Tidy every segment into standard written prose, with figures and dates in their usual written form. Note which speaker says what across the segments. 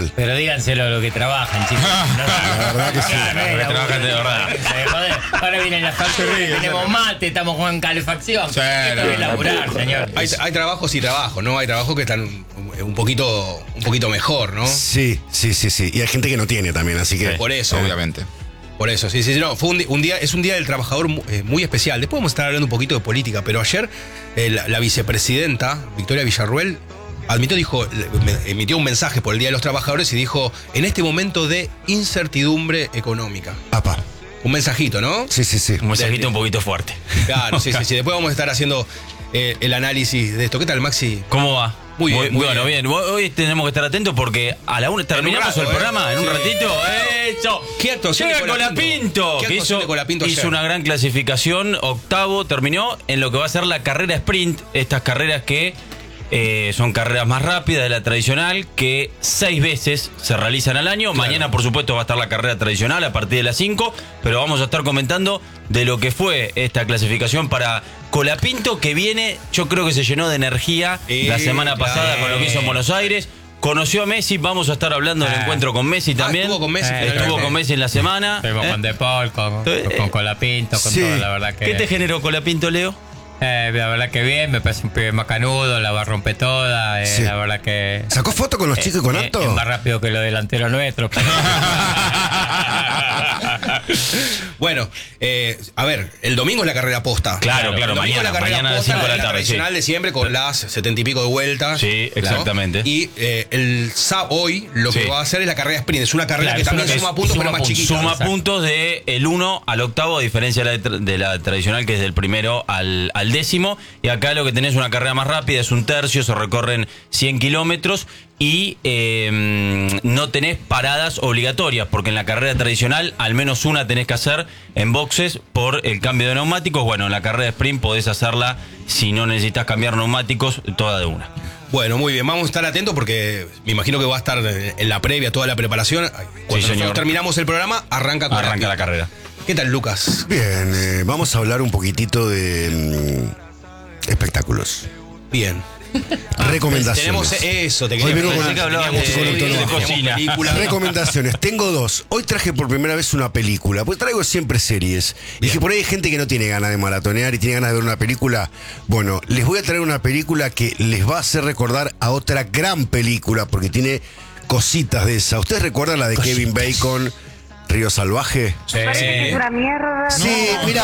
Speaker 1: mal.
Speaker 2: Pero díganselo a los que trabajan, chicos.
Speaker 1: La verdad que sí.
Speaker 3: Los que trabajan de verdad.
Speaker 2: Joder, ahora vienen las facturas, tenemos mate, estamos con calefacción.
Speaker 3: Sí,
Speaker 2: Esto es laburar, señor.
Speaker 4: Hay trabajos y trabajos, ¿no? Hay trabajos que están un poquito mejor, ¿no?
Speaker 1: Sí. Y hay gente que no tiene también, así que...
Speaker 4: Por eso.
Speaker 3: Obviamente.
Speaker 4: Por eso, sí, no, fue un día, es un día del trabajador muy especial. Después vamos a estar hablando un poquito de política, pero ayer la vicepresidenta, Victoria Villarruel, emitió un mensaje por el Día de los Trabajadores y dijo, en este momento de incertidumbre económica.
Speaker 1: Apa.
Speaker 4: Un mensajito, ¿no?
Speaker 1: Sí.
Speaker 3: Un mensajito un poquito fuerte.
Speaker 4: Claro, sí. Después vamos a estar haciendo el análisis de esto. ¿Qué tal, Maxi?
Speaker 3: ¿Cómo va?
Speaker 4: Muy bien.
Speaker 3: Bueno, bien. Hoy tenemos que estar atentos porque a la 1 terminamos el programa. En un ratito. ¡Eso!
Speaker 4: ¿Qué actuación
Speaker 3: Llega
Speaker 4: de
Speaker 3: Colapinto.
Speaker 4: ¿Qué
Speaker 3: Que
Speaker 4: actuación de Colapinto
Speaker 3: hizo
Speaker 4: ayer?
Speaker 3: una gran clasificación. Octavo. Terminó en lo que va a ser la carrera sprint. Estas carreras que son carreras más rápidas de la tradicional, que 6 veces se realizan al año.
Speaker 4: Claro.
Speaker 3: Mañana, por supuesto, va a estar la carrera tradicional a partir de las 5. Pero vamos a estar comentando de lo que fue esta clasificación para Colapinto, que viene, yo creo que se llenó de energía la semana pasada con lo que hizo en Buenos Aires. Conoció a Messi, vamos a estar hablando del encuentro con Messi también.
Speaker 4: Estuvo con Messi.
Speaker 3: Estuvo con Messi en la semana.
Speaker 2: Estuvimos con De Paul, con Colapinto, con
Speaker 1: Sí.
Speaker 2: todo, la verdad que...
Speaker 3: ¿Qué te generó Colapinto, Leo?
Speaker 2: La verdad que bien, me parece un pibe macanudo, la va a romper toda,
Speaker 1: Sí.
Speaker 2: la verdad que...
Speaker 1: ¿Sacó foto con los chicos y con Anto?
Speaker 2: Es más rápido que los delanteros nuestros. Pero...
Speaker 4: Bueno, a ver, el domingo es la carrera posta.
Speaker 3: Claro,
Speaker 4: El domingo
Speaker 3: mañana,
Speaker 4: es la carrera
Speaker 3: mañana a las
Speaker 4: posta,
Speaker 3: 5 de la
Speaker 4: la
Speaker 3: tarde,
Speaker 4: tradicional
Speaker 3: sí.
Speaker 4: de siempre, con las 70 y pico de vueltas.
Speaker 3: Sí,
Speaker 4: ¿no?
Speaker 3: exactamente.
Speaker 4: Y hoy lo que
Speaker 3: Sí.
Speaker 4: va a hacer es la carrera sprint. Es una carrera
Speaker 2: Claro,
Speaker 4: que
Speaker 2: es
Speaker 4: también
Speaker 2: una-
Speaker 4: suma puntos, pero
Speaker 2: suma
Speaker 4: más
Speaker 2: puntos.
Speaker 4: chiquita.
Speaker 3: Suma
Speaker 2: Exacto.
Speaker 3: puntos de el 1 al octavo, a diferencia de la tradicional, que es del primero al 10º. Y acá lo que tenés es una carrera más rápida, es un tercio, se recorren 100 kilómetros y no tenés paradas obligatorias, porque en la carrera tradicional al menos una tenés que hacer en boxes por el cambio de neumáticos. Bueno, en la carrera de sprint podés hacerla si no necesitas cambiar neumáticos, toda de una.
Speaker 4: Bueno, muy bien, vamos a estar atentos porque me imagino que va a estar en la previa, toda la preparación. Cuando
Speaker 3: señor.
Speaker 4: nosotros terminamos el programa, arranca
Speaker 3: La carrera.
Speaker 4: ¿Qué tal, Lucas?
Speaker 1: Bien, vamos a hablar un poquitito de espectáculos.
Speaker 4: Bien.
Speaker 1: Recomendaciones.
Speaker 4: Tenemos eso, te
Speaker 1: Hoy
Speaker 4: quería
Speaker 1: vengo
Speaker 4: preguntar.
Speaker 1: con-
Speaker 3: que hablabas
Speaker 4: Teníamos
Speaker 3: de
Speaker 4: teníamos
Speaker 3: cocina.
Speaker 4: películas.
Speaker 1: Recomendaciones, tengo 2. Hoy traje por primera vez una película, pues traigo siempre series. Dije, por ahí hay gente que no tiene ganas de maratonear y tiene ganas de ver una película. Bueno, les voy a traer una película que les va a hacer recordar a otra gran película, porque tiene cositas de esa. ¿Ustedes recuerdan la de Kevin Bacon, Río Salvaje?
Speaker 2: Sí.
Speaker 5: Es una mierda.
Speaker 1: Sí, mira,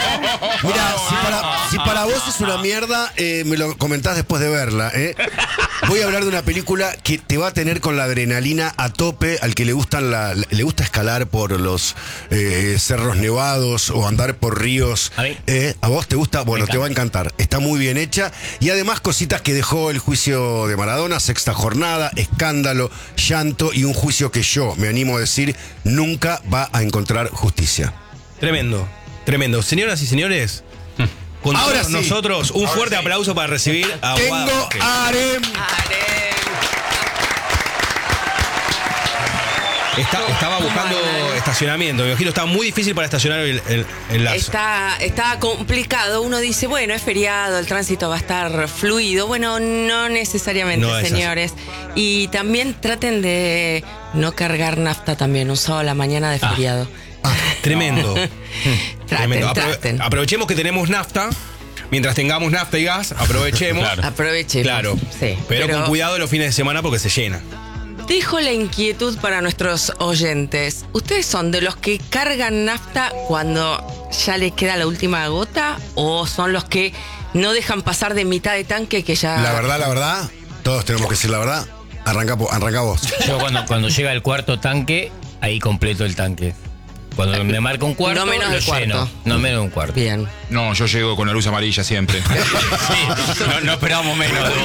Speaker 1: si para vos es una mierda, me lo comentás después de verla. Voy a hablar de una película que te va a tener con la adrenalina a tope, al que le gusta escalar por los cerros nevados o andar por ríos.
Speaker 2: A mí.
Speaker 1: ¿A vos te gusta? Bueno,
Speaker 2: Me
Speaker 1: te va a encantar. Está muy bien hecha. Y además cositas que dejó el juicio de Maradona, Sexta Jornada, escándalo, llanto y un juicio que yo me animo a decir nunca va a encontrar justicia.
Speaker 4: Tremendo, tremendo. Señoras y señores, con
Speaker 1: Ahora
Speaker 4: todos
Speaker 1: sí.
Speaker 4: nosotros, un fuerte aplauso para recibir a
Speaker 1: Tengo
Speaker 4: Guada.
Speaker 1: harem.
Speaker 4: Estaba buscando estacionamiento. Me imagino estaba muy difícil para estacionar el lazo.
Speaker 6: Está complicado. Uno dice, bueno, es feriado, el tránsito va a estar fluido. Bueno, no necesariamente,
Speaker 4: No es así.
Speaker 6: señores. Y también traten de no cargar nafta también, un sábado a la mañana de feriado.
Speaker 4: Tremendo. Tremendo.
Speaker 6: Traten.
Speaker 4: Aprovechemos que tenemos nafta. Mientras tengamos nafta y gas, aprovechemos.
Speaker 3: Claro.
Speaker 6: Aprovechen.
Speaker 4: Claro.
Speaker 6: Sí,
Speaker 4: pero con cuidado los fines de semana porque se llena.
Speaker 6: Dejo la inquietud para nuestros oyentes. ¿Ustedes son de los que cargan nafta cuando ya les queda la última gota? ¿O son los que no dejan pasar de mitad de tanque que ya...
Speaker 1: La verdad, todos tenemos que decir la verdad. Arranca vos.
Speaker 2: Yo cuando llega el cuarto tanque, ahí completo el tanque. Cuando me marca un cuarto,
Speaker 6: No menos
Speaker 2: lo
Speaker 6: del cuarto.
Speaker 2: lleno. No menos de un cuarto.
Speaker 6: Bien.
Speaker 7: No, yo llego con la luz amarilla siempre.
Speaker 3: Sí, no esperamos menos de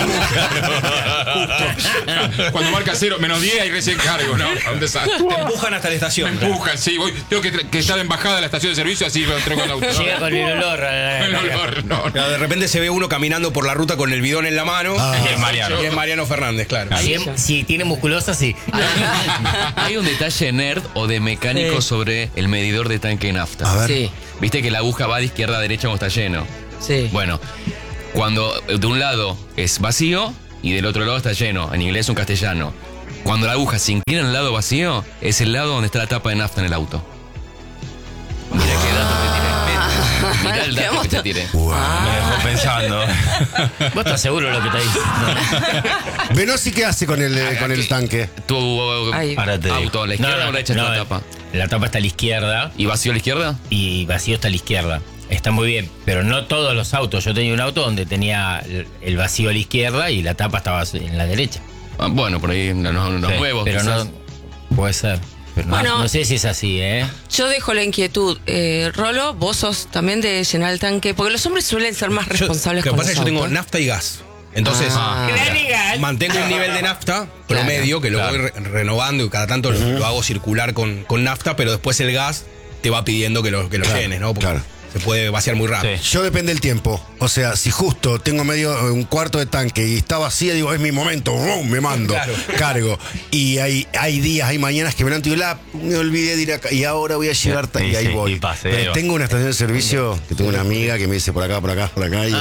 Speaker 7: Cuando marca 0, -10 y recién cargo, ¿no? ¿A dónde sale?
Speaker 4: Te empujan hasta la
Speaker 7: Me
Speaker 4: estación.
Speaker 7: empujan, sí. Tengo que estar en bajada de la estación de servicio, así entro con el auto.
Speaker 2: Llega con el olor.
Speaker 7: El olor, no.
Speaker 4: Claro, de repente se ve uno caminando por la ruta con el bidón en la mano.
Speaker 3: Y es Mariano.
Speaker 4: Y es Mariano Fernández, claro.
Speaker 2: Si tiene musculosa, sí.
Speaker 8: Hay un detalle nerd o de mecánico sobre el medidor de tanque de nafta.
Speaker 1: A ver.
Speaker 6: Sí,
Speaker 8: Viste que la aguja va de izquierda a derecha cuando está lleno.
Speaker 6: sí.
Speaker 8: Bueno, cuando de un lado es vacío y del otro lado está lleno, en inglés o en castellano. cuando la aguja se inclina en el lado vacío, es el lado donde está la tapa de nafta en el auto. Mira qué dato te tiré. Mirá el dato que te tiré.
Speaker 3: Me dejó pensando.
Speaker 2: ¿Vos estás seguro de lo que te dices?
Speaker 1: Venosi, ¿qué hace con el tanque?
Speaker 8: Tu
Speaker 6: Ay.
Speaker 3: Ahora te digo.
Speaker 8: auto, a la izquierda o a la derecha está la tapa.
Speaker 2: La tapa está a la izquierda
Speaker 8: ¿Y vacío a la izquierda?
Speaker 2: y vacío está a la izquierda. Está muy bien, pero no todos los autos. Yo tenía un auto donde tenía el vacío a la izquierda y la tapa estaba en la derecha.
Speaker 8: Ah, bueno, por ahí los
Speaker 2: Sí,
Speaker 8: nuevos.
Speaker 2: pero
Speaker 8: quizás.
Speaker 2: no puede ser. Pero
Speaker 6: Bueno.
Speaker 2: no sé si es así, ¿eh?
Speaker 6: Yo dejo la inquietud. Rolo, vos sos también de llenar el tanque, porque los hombres suelen ser más responsables
Speaker 4: Lo que
Speaker 6: con
Speaker 4: pasa es
Speaker 6: los
Speaker 4: que yo tengo
Speaker 6: autos.
Speaker 4: nafta y gas. Entonces, mantengo un nivel de nafta promedio que lo voy renovando y cada tanto lo hago circular con nafta, pero después el gas te va pidiendo que lo llenes, ¿no? Porque se puede vaciar muy rápido.
Speaker 3: Sí.
Speaker 1: Yo depende del tiempo. O sea, si justo tengo un cuarto de tanque y está vacía, digo, es mi momento, ¡bum! Me mando,
Speaker 4: Claro.
Speaker 1: cargo. Y hay días, hay mañanas que me levanto y digo, me olvidé de ir acá y ahora voy a llegar
Speaker 3: Sí,
Speaker 1: y ahí
Speaker 3: sí,
Speaker 1: voy.
Speaker 3: y paseo.
Speaker 1: Pero tengo una estación de servicio que tengo una amiga que me dice por acá, por acá, por acá.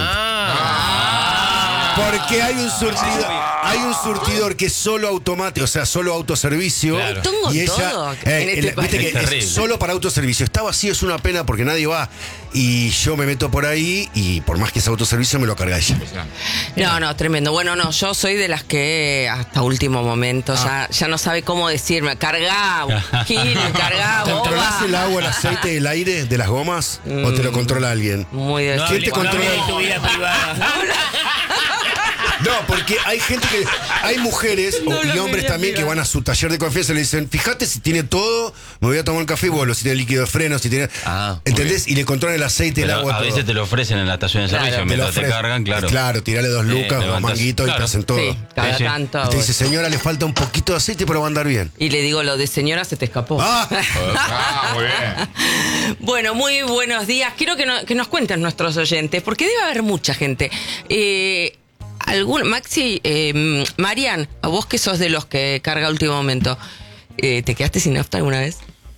Speaker 1: Porque hay un surtidor que es solo automático, o sea, solo autoservicio.
Speaker 2: Claro.
Speaker 6: Tengo
Speaker 1: Y ella,
Speaker 6: todo en este
Speaker 1: viste
Speaker 6: país.
Speaker 1: que
Speaker 3: Es terrible.
Speaker 1: es solo para autoservicio. Está vacío, es una pena porque nadie va. Y yo me meto por ahí y por más que es autoservicio me lo carga ella.
Speaker 6: No, tremendo. Bueno, no, yo soy de las que hasta último momento ya no sabe cómo decirme. Cargá, Gil, cargá,
Speaker 1: ¿Controlás
Speaker 6: boba.
Speaker 1: el agua, el aceite, el aire de las gomas? ¿O te lo controla alguien?
Speaker 6: Muy de
Speaker 1: ¿Quién te controla?
Speaker 2: de tu vida privada.
Speaker 1: No, porque hay gente que. Hay mujeres y hombres también que van a su taller de confianza y le dicen: fíjate si tiene todo, me voy a tomar un café y vuelvo, si tiene líquido de freno, si tiene. ¿Entendés? Y le controlan el aceite, el
Speaker 3: Pero
Speaker 1: agua.
Speaker 3: a
Speaker 1: todo.
Speaker 3: veces te lo ofrecen en la estación de servicio,
Speaker 1: Te lo
Speaker 3: mientras te
Speaker 1: ofrecen.
Speaker 3: cargan, claro.
Speaker 1: Claro, tirale 2 lucas,
Speaker 3: levantas-
Speaker 1: 2 manguitos y
Speaker 3: claro.
Speaker 1: te hacen todo.
Speaker 6: Sí, cada
Speaker 3: Sí.
Speaker 6: tanto.
Speaker 1: Y te dice: señora, le falta un poquito de aceite, pero va a andar bien.
Speaker 6: Y le digo, lo de señora se te escapó.
Speaker 1: ¡Ah!
Speaker 7: Muy bien.
Speaker 6: Bueno, muy buenos días. Quiero que nos cuenten nuestros oyentes, porque debe haber mucha gente. Maxi, Marian, a vos que sos de los que carga a último momento, ¿te quedaste sin nafta alguna vez?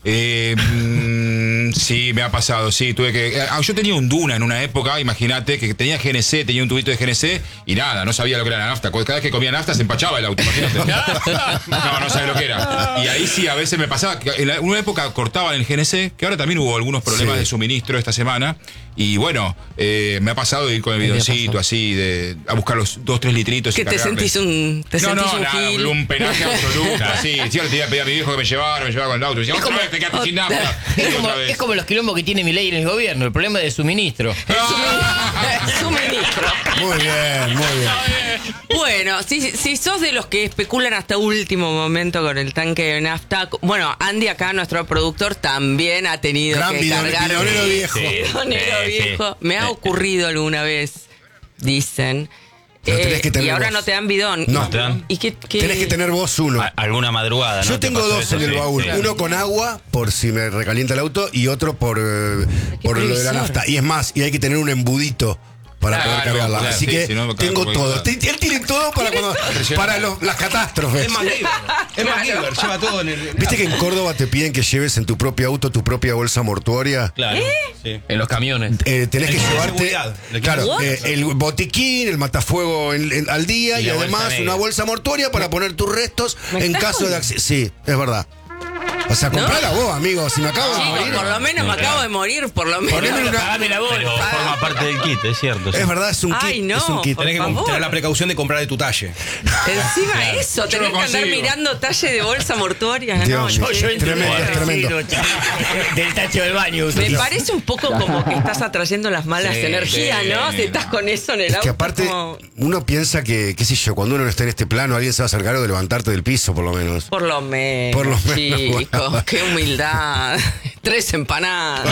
Speaker 7: Sí, me ha pasado, sí, tuve que... yo tenía un Duna en una época, imagínate, que tenía GNC, tenía un tubito de GNC y nada, no sabía lo que era la nafta. Cada vez que comía nafta se empachaba el auto, imagínate. No sabía lo que era. Y ahí sí, a veces me pasaba, que en una época cortaban el GNC, que ahora también hubo algunos problemas de suministro esta semana. Y bueno, me ha pasado de ir con el bidoncito así, a buscar los 2-3 litritos.
Speaker 6: Que
Speaker 7: y
Speaker 6: te
Speaker 7: cargarle.
Speaker 6: sentís un
Speaker 7: Nada,
Speaker 6: gil.
Speaker 7: un penaje absoluto. Sí, sí, le tenía que pedir a mi viejo que me llevara con el auto. Y decía, otra vez te quedaste sin nafta. Y otra vez.
Speaker 2: Es como los quilombos que tiene mi ley en el gobierno, el problema de suministro.
Speaker 6: Suministro.
Speaker 1: Muy bien, muy bien.
Speaker 6: Bueno, si sos de los que especulan hasta último momento con el tanque de nafta, bueno, Andy acá, nuestro productor, también ha tenido
Speaker 1: Gran
Speaker 6: que cargar.
Speaker 1: bidonero viejo.
Speaker 6: Bidonero viejo. Me ha ocurrido alguna vez, dicen.
Speaker 1: Pero tenés que tener
Speaker 6: y ahora
Speaker 1: vos.
Speaker 6: no te dan bidón.
Speaker 1: No.
Speaker 3: te dan.
Speaker 6: ¿Y qué?
Speaker 1: Tenés que tener vos uno.
Speaker 3: Alguna madrugada, ¿no?
Speaker 1: Yo
Speaker 3: ¿Te
Speaker 1: tengo
Speaker 3: pasó
Speaker 1: 2
Speaker 3: eso?
Speaker 1: en el
Speaker 3: Sí,
Speaker 1: baúl.
Speaker 3: sí.
Speaker 1: Uno con agua, por si me recalienta el auto, y otro por lo de la
Speaker 6: previsor.
Speaker 1: nafta. Y es más, y hay que tener un embudito para
Speaker 7: Claro,
Speaker 1: poder cargarla.
Speaker 7: claro,
Speaker 1: Así
Speaker 7: sí,
Speaker 1: que
Speaker 7: si no,
Speaker 1: tengo
Speaker 7: claro,
Speaker 1: todo.
Speaker 7: porque-
Speaker 1: Él tiene todo para las catástrofes.
Speaker 4: Es MacGyver. Es MacGyver, lleva todo en el.
Speaker 1: ¿Viste que en Córdoba te piden que lleves en tu propio auto tu propia bolsa mortuoria?
Speaker 3: Claro.
Speaker 4: Sí.
Speaker 8: En los camiones.
Speaker 1: Tenés que
Speaker 4: equipo de
Speaker 1: llevarte
Speaker 4: seguridad. El equipo
Speaker 1: claro,
Speaker 6: de seguridad.
Speaker 1: el botiquín, el matafuego al día
Speaker 3: Y
Speaker 1: y
Speaker 3: la
Speaker 1: además
Speaker 3: bolsa
Speaker 1: una
Speaker 3: negra.
Speaker 1: bolsa mortuoria para poner tus restos
Speaker 6: ¿Me
Speaker 1: en
Speaker 6: estás
Speaker 1: caso de
Speaker 6: jodiendo?
Speaker 1: accidente. Sí, es verdad. O sea, comprala vos, amigo. Si me acabo de
Speaker 6: Chicos,
Speaker 1: morir.
Speaker 6: por lo menos me acabo de morir, por lo menos.
Speaker 1: Poneme una-
Speaker 2: Pagame la
Speaker 3: Pero
Speaker 2: bolsa.
Speaker 3: forma parte del kit, es cierto. sí.
Speaker 1: Es verdad, es un kit.
Speaker 6: Ay, no,
Speaker 1: es un kit.
Speaker 6: por
Speaker 4: Tenés que
Speaker 6: favor.
Speaker 4: tener la precaución de comprar de tu talle.
Speaker 6: Encima eso,
Speaker 7: Yo
Speaker 6: tenés
Speaker 7: lo
Speaker 6: que andar
Speaker 7: consigo.
Speaker 6: mirando talle de bolsa mortuoria.
Speaker 1: Dios
Speaker 6: No,
Speaker 1: mío.
Speaker 6: che.
Speaker 1: Tremendo.
Speaker 2: Del tacho del baño.
Speaker 6: Me parece un poco como que estás atrayendo las malas
Speaker 8: Sí,
Speaker 6: energías,
Speaker 7: sí.
Speaker 6: ¿no? Si estás con eso en el
Speaker 1: Es
Speaker 6: auto.
Speaker 1: que aparte,
Speaker 6: como-
Speaker 1: uno piensa que, qué sé yo, cuando uno no está en este plano, alguien se va a hacer cargo de levantarte del piso, por lo menos.
Speaker 6: Por lo menos,
Speaker 1: Por lo menos,
Speaker 6: chicos,
Speaker 1: bueno.
Speaker 6: qué humildad. 3 empanadas.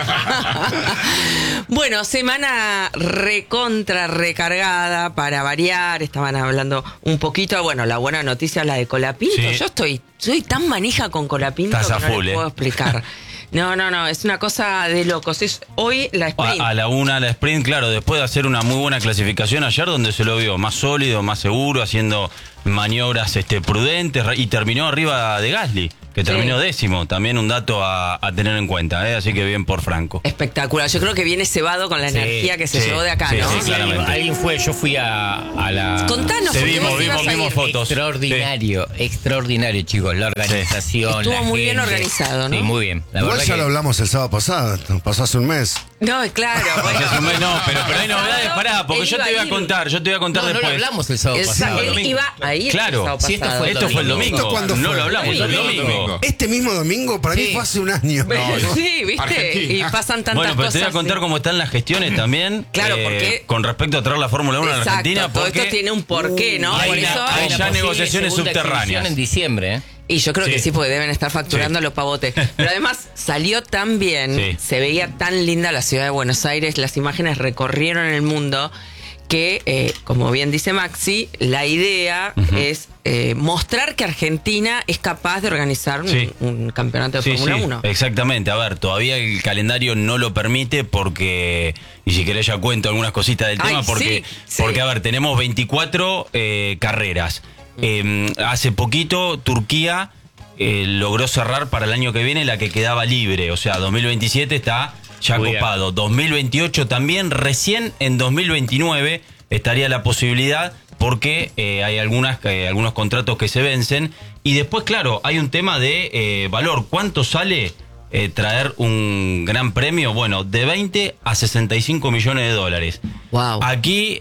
Speaker 6: Bueno, semana recargada para variar. Estaban hablando un poquito. Bueno, la buena noticia es la de Colapinto.
Speaker 3: Sí.
Speaker 6: Yo soy tan manija con Colapinto
Speaker 3: Estás
Speaker 6: que
Speaker 3: a
Speaker 6: no
Speaker 3: full,
Speaker 6: les puedo
Speaker 3: ¿eh?
Speaker 6: explicar. No, es una cosa de locos. Es hoy la sprint.
Speaker 3: A la una, la sprint, claro, después de hacer una muy buena clasificación ayer, donde se lo vio más sólido, más seguro, haciendo maniobras prudentes y terminó arriba de Gasly. que terminó
Speaker 6: Sí.
Speaker 3: 10º. También un dato a tener en cuenta, ¿eh? Así que bien por Franco.
Speaker 6: Espectacular. Yo creo que viene cebado con la
Speaker 2: Sí,
Speaker 6: energía que se
Speaker 3: sí,
Speaker 6: llevó de acá,
Speaker 3: sí,
Speaker 6: ¿no?
Speaker 3: sí,
Speaker 2: Sí,
Speaker 3: claramente.
Speaker 2: alguien fue, yo fui a la...
Speaker 6: Contanos,
Speaker 3: Te
Speaker 6: porque
Speaker 3: vimos,
Speaker 6: vos ibas a
Speaker 3: vimos
Speaker 6: ir.
Speaker 3: fotos.
Speaker 2: Extraordinario, extraordinario, chicos. La organización.
Speaker 6: Estuvo
Speaker 2: la
Speaker 6: muy bien
Speaker 2: gente.
Speaker 6: organizado, ¿no?
Speaker 2: Sí, muy bien. La
Speaker 1: Igual
Speaker 2: verdad
Speaker 1: ya
Speaker 2: que-
Speaker 1: lo hablamos el sábado pasado, pasó hace un mes.
Speaker 6: No, claro. Bueno.
Speaker 3: No, pero hay novedades, pará, porque
Speaker 6: Él
Speaker 3: yo
Speaker 6: iba
Speaker 3: te voy a
Speaker 6: ir.
Speaker 3: contar,
Speaker 2: No, no lo
Speaker 3: después.
Speaker 2: hablamos el sábado pasado.
Speaker 6: Él iba a ir
Speaker 3: Claro,
Speaker 6: el sábado
Speaker 2: si esto
Speaker 6: pasado.
Speaker 2: fue
Speaker 3: Esto fue el domingo.
Speaker 1: ¿Esto cuándo
Speaker 3: No
Speaker 1: fue?
Speaker 3: lo hablamos el domingo.
Speaker 1: Este mismo domingo para mí
Speaker 2: Sí.
Speaker 1: fue hace un año.
Speaker 6: Sí, ¿viste?
Speaker 7: Argentina.
Speaker 6: Y pasan tantas
Speaker 3: Bueno, pero
Speaker 6: cosas.
Speaker 3: te voy a contar
Speaker 6: sí.
Speaker 3: cómo están las gestiones también.
Speaker 6: Claro, porque-
Speaker 3: con respecto a traer la Fórmula 1 a la
Speaker 6: Exacto,
Speaker 3: Argentina.
Speaker 6: todo
Speaker 3: Porque
Speaker 6: esto tiene un porqué, ¿no?
Speaker 3: hay
Speaker 6: Por
Speaker 3: una-
Speaker 6: eso.
Speaker 3: hay ya
Speaker 2: posible
Speaker 3: negociaciones
Speaker 2: segunda
Speaker 3: subterráneas.
Speaker 2: exhibición en diciembre, ¿eh?
Speaker 6: Y yo creo que
Speaker 3: Sí.
Speaker 6: sí, porque deben estar facturando los pavotes. Pero además salió tan bien,
Speaker 3: Sí.
Speaker 6: se veía tan linda la ciudad de Buenos Aires, las imágenes recorrieron el mundo, que, como bien dice Maxi, la idea es mostrar que Argentina es capaz de organizar
Speaker 3: Sí.
Speaker 6: un campeonato de
Speaker 3: Sí,
Speaker 6: Fórmula
Speaker 3: sí,
Speaker 6: 1.
Speaker 3: exactamente. A ver, todavía el calendario no lo permite porque, y si querés ya cuento algunas cositas del
Speaker 6: Ay,
Speaker 3: tema, porque,
Speaker 6: sí, sí.
Speaker 3: porque a ver, tenemos 24 carreras. Hace poquito Turquía logró cerrar para el año que viene la que quedaba libre, o sea, 2027 está ya
Speaker 2: Muy bien.
Speaker 3: copado. 2028 también, recién en 2029 estaría la posibilidad porque hay algunos contratos que se vencen. Y después, claro, hay un tema de valor. ¿Cuánto sale traer un gran premio? Bueno, de 20 a 65 millones de dólares.
Speaker 6: Wow.
Speaker 3: Aquí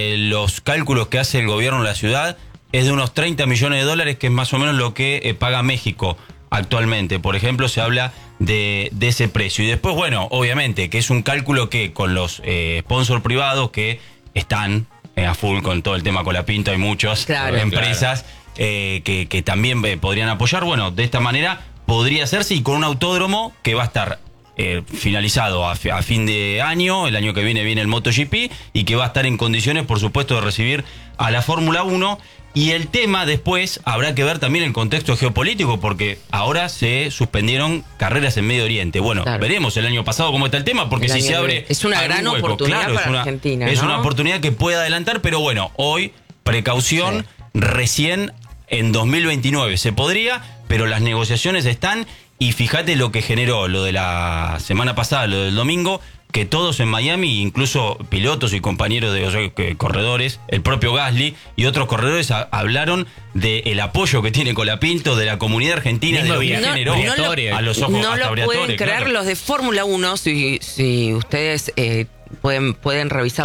Speaker 3: los cálculos que hace el gobierno de la ciudad es de unos 30 millones de dólares, que es más o menos lo que paga México actualmente. Por ejemplo, se habla de ese precio. Y después, bueno, obviamente, que es un cálculo que con los sponsors privados que están a full con todo el tema Colapinto, hay muchas
Speaker 6: Claro.
Speaker 3: empresas que también podrían apoyar. Bueno, de esta manera podría hacerse, y con un autódromo que va a estar finalizado a fin de año. El año que viene el MotoGP, y que va a estar en condiciones, por supuesto, de recibir a la Fórmula 1. Y el tema después habrá que ver también el contexto geopolítico, porque ahora se suspendieron carreras en Medio Oriente. Bueno,
Speaker 6: Claro.
Speaker 3: veremos el año pasado cómo está el tema, porque
Speaker 6: El
Speaker 3: si
Speaker 6: año
Speaker 3: se
Speaker 6: que
Speaker 3: abre...
Speaker 6: viene. Es una
Speaker 3: algún
Speaker 6: gran
Speaker 3: hueco.
Speaker 6: oportunidad
Speaker 3: Claro,
Speaker 6: para Argentina,
Speaker 3: Es
Speaker 6: ¿no?
Speaker 3: una oportunidad que puede adelantar, pero bueno, hoy, precaución, recién en 2029 se podría, pero las negociaciones están. Y fíjate lo que generó lo de la semana pasada, lo del domingo, que todos en Miami, incluso pilotos y compañeros de corredores, el propio Gasly y otros corredores hablaron del apoyo que tiene Colapinto, de la comunidad argentina,
Speaker 2: Mismo
Speaker 3: de lo que
Speaker 2: no-
Speaker 3: generó
Speaker 2: no lo-
Speaker 3: a los ojos
Speaker 6: No
Speaker 3: hasta
Speaker 6: lo
Speaker 3: Briatore,
Speaker 6: pueden creer
Speaker 3: claro.
Speaker 6: los de Fórmula 1, si ustedes pueden revisar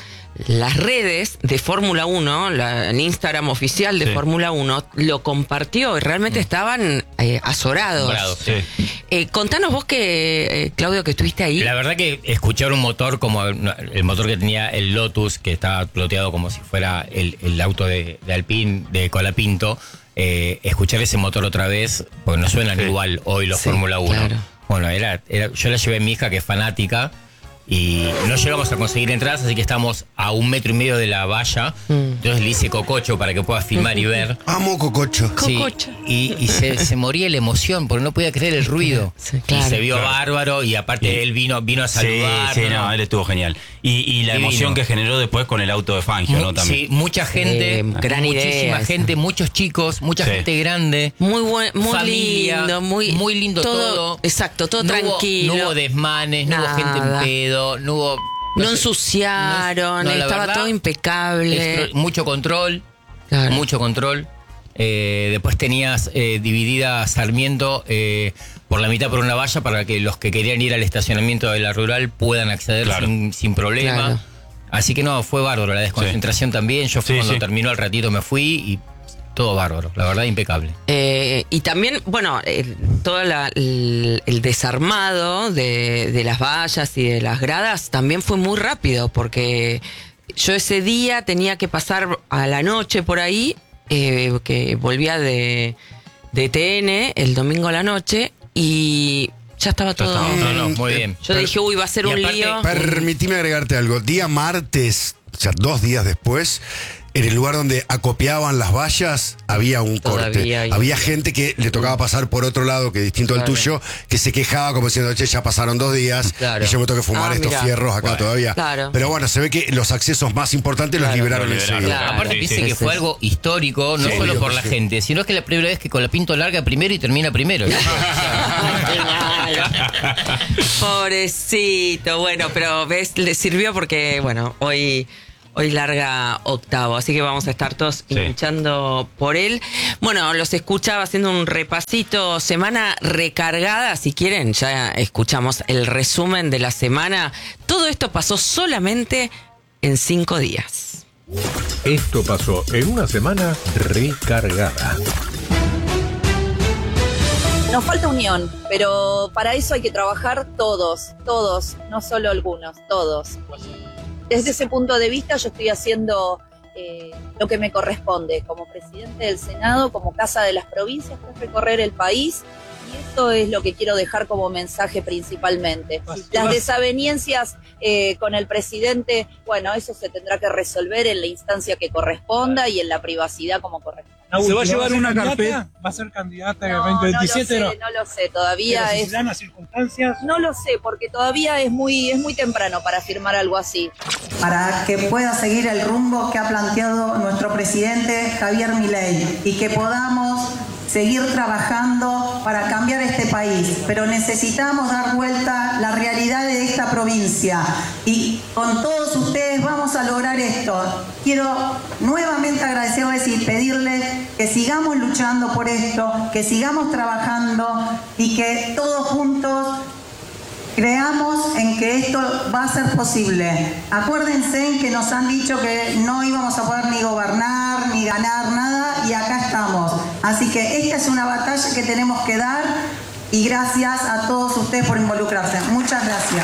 Speaker 6: las redes de Fórmula 1, el Instagram oficial de
Speaker 3: Sí.
Speaker 6: Fórmula 1, lo compartió y realmente estaban azorados.
Speaker 2: Azorados.
Speaker 3: Sí.
Speaker 6: Contanos vos que, Claudio, que estuviste ahí.
Speaker 2: La verdad que escuchar un motor como el motor que tenía el Lotus, que estaba ploteado como si fuera el auto de Alpine, de Colapinto, escuchar ese motor otra vez, porque no suenan igual hoy los
Speaker 6: Sí,
Speaker 2: Fórmula 1.
Speaker 6: claro.
Speaker 2: Bueno, yo la llevé a mi hija, que es fanática, y no llegamos a conseguir entradas, así que estamos a 1,5 metros de la valla. Entonces le hice cococho para que pueda filmar y ver.
Speaker 1: Amo Cococho.
Speaker 2: Sí,
Speaker 6: Cococha.
Speaker 2: y se moría la emoción porque no podía creer el ruido.
Speaker 6: Sí,
Speaker 2: Y
Speaker 6: claro.
Speaker 2: se vio bárbaro, y aparte él vino a saludar.
Speaker 3: Sí, no, él estuvo genial. Y la
Speaker 2: Divino.
Speaker 3: emoción que generó después con el auto de Fangio, ¿no? También.
Speaker 2: Sí, mucha gente,
Speaker 6: gran
Speaker 2: muchísima
Speaker 6: idea esa.
Speaker 2: gente, muchos chicos, mucha
Speaker 3: Sí.
Speaker 2: gente grande.
Speaker 6: Muy
Speaker 2: familia,
Speaker 6: lindo,
Speaker 2: muy lindo todo.
Speaker 6: Exacto, todo
Speaker 2: No hubo-
Speaker 6: tranquilo.
Speaker 2: no hubo desmanes, no hubo gente en
Speaker 6: Nada.
Speaker 2: pedo, no hubo...
Speaker 6: No
Speaker 2: sé,
Speaker 6: ensuciaron,
Speaker 2: no, la
Speaker 6: estaba
Speaker 2: verdad,
Speaker 6: todo impecable.
Speaker 2: Mucho control,
Speaker 6: Claro.
Speaker 2: mucho control. Después tenías dividida Sarmiento por la mitad por una valla para que los que querían ir al estacionamiento de la rural puedan acceder
Speaker 3: Claro.
Speaker 2: sin problema.
Speaker 6: Claro.
Speaker 2: Así que no, fue bárbaro. La desconcentración también. Yo fui
Speaker 3: Sí,
Speaker 2: cuando
Speaker 3: sí.
Speaker 2: terminó al ratito, me fui y todo bárbaro. La verdad, impecable.
Speaker 6: Y también, bueno, todo el desarmado de las vallas y de las gradas también fue muy rápido, porque yo ese día tenía que pasar a la noche por ahí, que volvía de TN el domingo a la noche, y ya estaba todo...
Speaker 2: No, muy bien.
Speaker 6: Yo dije, uy, va a ser
Speaker 2: Y
Speaker 6: un
Speaker 2: aparte-
Speaker 6: lío.
Speaker 1: Permitime agregarte algo. Día martes, o sea, 2 días después, en el lugar donde acopiaban las vallas había un
Speaker 6: Todavía
Speaker 1: corte.
Speaker 6: hay.
Speaker 1: Había gente que le tocaba pasar por otro lado, que distinto al
Speaker 6: Claro.
Speaker 1: tuyo, que se quejaba como diciendo, che, ya pasaron 2 días
Speaker 6: Claro.
Speaker 1: y yo me tengo que fumar estos
Speaker 6: mirá.
Speaker 1: fierros acá
Speaker 3: Bueno,
Speaker 1: todavía.
Speaker 6: claro.
Speaker 1: Pero bueno, se ve que los accesos más importantes los
Speaker 6: Claro.
Speaker 1: liberaron
Speaker 3: Los liberaron.
Speaker 1: enseguida.
Speaker 6: Claro.
Speaker 2: Aparte
Speaker 3: Sí,
Speaker 2: piense
Speaker 3: sí.
Speaker 2: que fue algo histórico, no
Speaker 1: Sí,
Speaker 2: solo
Speaker 1: obvio
Speaker 2: por
Speaker 1: que
Speaker 2: la
Speaker 1: sí.
Speaker 2: gente, sino que es la primera vez que Colapinto larga primero y termina primero.
Speaker 6: Pobrecito, bueno, pero ves, le sirvió porque, bueno, hoy larga octavo, así que vamos a estar todos
Speaker 3: Sí.
Speaker 6: hinchando por él. Bueno, los escuchaba haciendo un repasito, semana recargada, si quieren, ya escuchamos el resumen de la semana. Todo esto pasó solamente en 5 días.
Speaker 5: Esto pasó en una semana recargada.
Speaker 9: Nos falta unión, pero para eso hay que trabajar todos, no solo algunos, todos. Y desde ese punto de vista yo estoy haciendo lo que me corresponde como presidente del Senado, como Casa de las Provincias, que es recorrer el país, y eso es lo que quiero dejar como mensaje principalmente. Las desavenencias con el presidente, bueno, eso se tendrá que resolver en la instancia que corresponda y en la privacidad como corresponde.
Speaker 10: ¿Se va a llevar una carpeta? ¿Va a ser candidata en el 2027?
Speaker 9: No lo sé, todavía
Speaker 10: ¿Pero si
Speaker 9: es...
Speaker 10: se dan las circunstancias?
Speaker 9: No lo sé, porque todavía es muy temprano para afirmar algo así.
Speaker 11: Para que pueda seguir el rumbo que ha planteado nuestro presidente Javier Milei y que podamos seguir trabajando para cambiar este país, pero necesitamos dar vuelta la realidad de esta provincia y con todos ustedes vamos a lograr esto. Quiero nuevamente agradecerles y pedirles que sigamos luchando por esto, que sigamos trabajando y que todos juntos creamos en que esto va a ser posible. Acuérdense que nos han dicho que no íbamos a poder ni gobernar, ni ganar nada, y acá estamos. Así que esta es una batalla que tenemos que dar, y gracias a todos ustedes por involucrarse. Muchas gracias.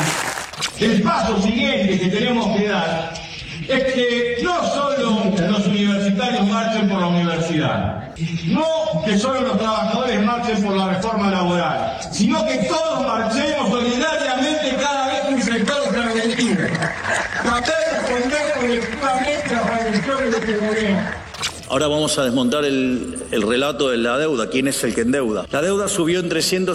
Speaker 12: El paso siguiente que tenemos que dar es que no solo los universitarios marchen por la universidad, no que solo los trabajadores marchen por la reforma laboral, sino que todos marchemos solidariamente cada vez que un sector se argentino. Tratar de responder colectivamente las agresiones de este gobierno.
Speaker 13: Ahora vamos a desmontar el relato de la deuda. ¿Quién es el que endeuda? La deuda subió en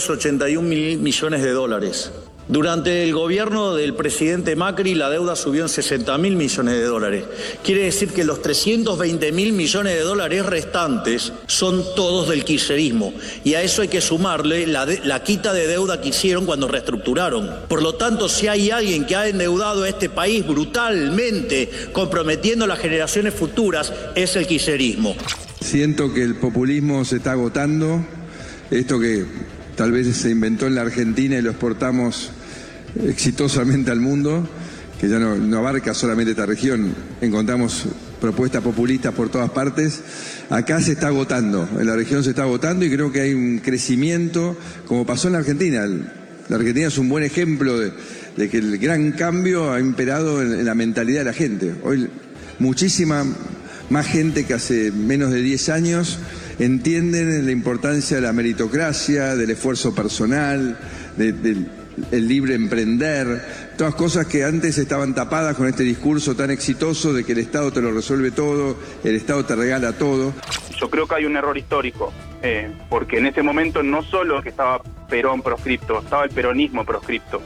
Speaker 13: 381 mil millones de dólares. Durante el gobierno del presidente Macri, la deuda subió en 60 mil millones de dólares. Quiere decir que los 320 mil millones de dólares restantes son todos del kirchnerismo. Y a eso hay que sumarle la quita de deuda que hicieron cuando reestructuraron. Por lo tanto, si hay alguien que ha endeudado a este país brutalmente, comprometiendo a las generaciones futuras, es el kirchnerismo.
Speaker 14: Siento que el populismo se está agotando. Esto que tal vez se inventó en la Argentina y lo exportamos exitosamente al mundo, que ya no abarca solamente esta región. Encontramos propuestas populistas por todas partes. Acá se está agotando, en la región se está agotando, y creo que hay un crecimiento, como pasó en la Argentina. La Argentina es un buen ejemplo de que el gran cambio ha imperado en la mentalidad de la gente. Hoy muchísima más gente que hace menos de 10 años entienden la importancia de la meritocracia, del esfuerzo personal, del libre emprender, todas cosas que antes estaban tapadas con este discurso tan exitoso de que el Estado te lo resuelve todo, el Estado te regala todo.
Speaker 15: Yo creo que hay un error histórico, porque en ese momento no solo que estaba Perón proscripto, estaba el peronismo proscripto.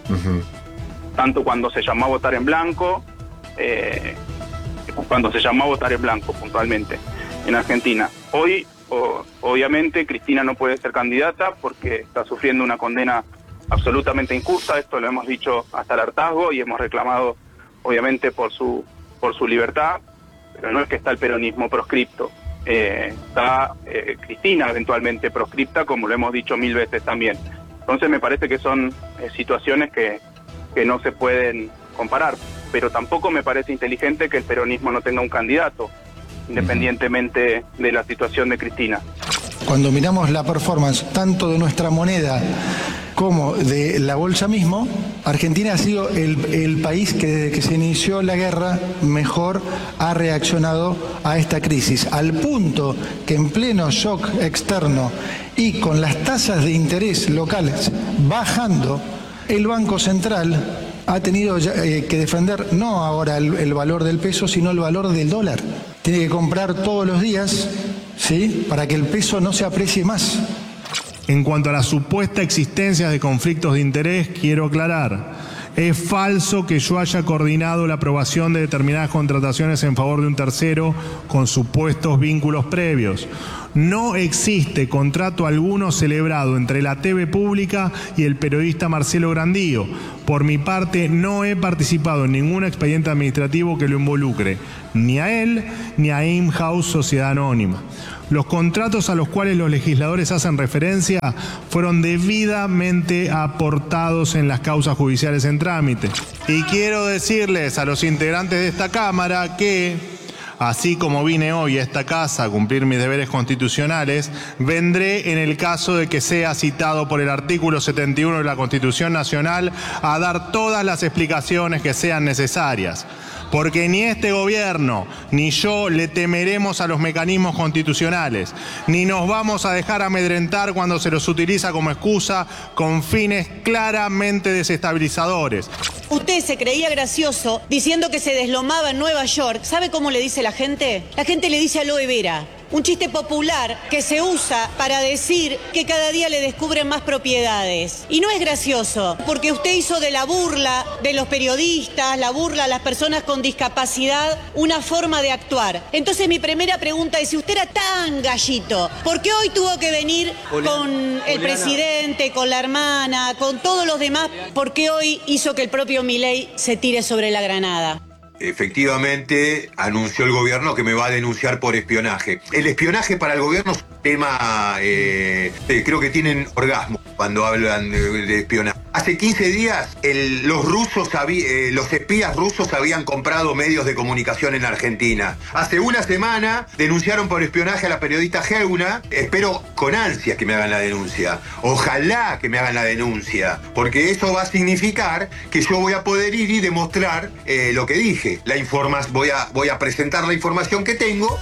Speaker 15: Tanto cuando se llamó a votar en blanco, puntualmente, en Argentina. Hoy, obviamente, Cristina no puede ser candidata porque está sufriendo una condena absolutamente injusta. Esto lo hemos dicho hasta el hartazgo y hemos reclamado, obviamente, por su libertad, pero no es que está el peronismo proscripto. Está Cristina eventualmente proscripta, como lo hemos dicho 1000 veces también. Entonces me parece que son situaciones que no se pueden comparar, pero tampoco me parece inteligente que el peronismo no tenga un candidato, independientemente de la situación de Cristina.
Speaker 16: Cuando miramos la performance tanto de nuestra moneda como de la bolsa mismo, Argentina ha sido el país que desde que se inició la guerra mejor ha reaccionado a esta crisis, al punto que en pleno shock externo y con las tasas de interés locales bajando, el Banco Central ha tenido que defender no ahora el valor del peso, sino el valor del dólar. tiene que comprar todos los días, ¿sí? Para que el peso no se aprecie más.
Speaker 17: En cuanto a la supuesta existencia de conflictos de interés, quiero aclarar. Es falso que yo haya coordinado la aprobación de determinadas contrataciones en favor de un tercero con supuestos vínculos previos. No existe contrato alguno celebrado entre la TV Pública y el periodista Marcelo Grandío. Por mi parte, no he participado en ningún expediente administrativo que lo involucre, ni a él ni a InHouse Sociedad Anónima. Los contratos a los cuales los legisladores hacen referencia fueron debidamente aportados en las causas judiciales en trámite. Y quiero decirles a los integrantes de esta Cámara que, así como vine hoy a esta casa a cumplir mis deberes constitucionales, vendré en el caso de que sea citado por el artículo 71 de la Constitución Nacional a dar todas las explicaciones que sean necesarias. Porque ni este gobierno ni yo le temeremos a los mecanismos constitucionales, ni nos vamos a dejar amedrentar cuando se los utiliza como excusa con fines claramente desestabilizadores.
Speaker 18: Usted se creía gracioso diciendo que se deslomaba en Nueva York. ¿Sabe cómo le dice la gente? La gente le dice aloe vera. Un chiste popular que se usa para decir que cada día le descubren más propiedades. Y no es gracioso, porque usted hizo de la burla de los periodistas, la burla a las personas con discapacidad, una forma de actuar. Entonces mi primera pregunta es, si usted era tan gallito, ¿por qué hoy tuvo que venir con el presidente, con la hermana, con todos los demás? ¿Por qué hoy hizo que el propio Milei se tire sobre la granada?
Speaker 19: Efectivamente, anunció el gobierno que me va a denunciar por espionaje. El espionaje para el gobierno es un tema, creo que tienen orgasmo cuando hablan de espionaje. Hace 15 días los espías rusos habían comprado medios de comunicación en Argentina. Hace una semana denunciaron por espionaje a la periodista Geuna. Espero con ansias que me hagan la denuncia. Ojalá que me hagan la denuncia, porque eso va a significar que yo voy a poder ir y demostrar lo que dije. Voy a presentar la información que tengo